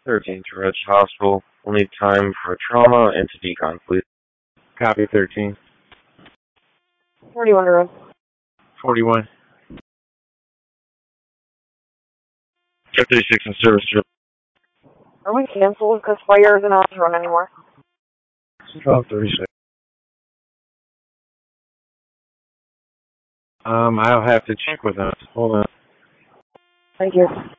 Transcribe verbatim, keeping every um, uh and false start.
thirteen to Reg Hospital. We'll need time for a trauma and to decon, please. Copy, thirteen. forty-one to Reg. forty-one. Check thirty-six in service, Joe. Are we canceled because fire isn't on to run anymore? twelve thirty-six. Um, I'll have to check with them. Hold on. Thank you.